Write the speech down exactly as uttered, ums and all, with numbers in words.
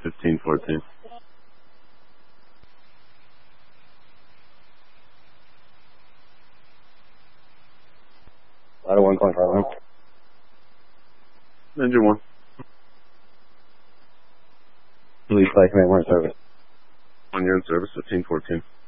fifteen fourteen. Ladder one calling for one. Engine one. Police flight command one service. One, you're in service, fifteen fourteen.